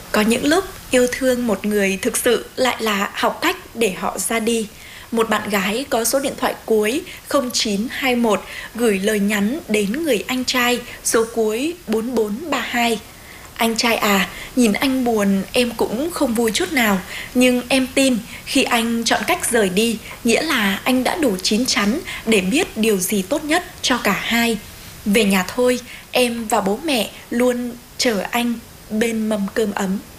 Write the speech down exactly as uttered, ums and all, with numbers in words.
Có những lúc yêu thương một người thực sự lại là học cách để họ ra đi. Một bạn gái có số điện thoại cuối không chín hai mốt gửi lời nhắn đến người anh trai số cuối bốn bốn ba hai. Anh trai à, nhìn anh buồn em cũng không vui chút nào, nhưng em tin khi anh chọn cách rời đi, nghĩa là anh đã đủ chín chắn để biết điều gì tốt nhất cho cả hai. Về nhà thôi, em và bố mẹ luôn chờ anh bên mâm cơm ấm.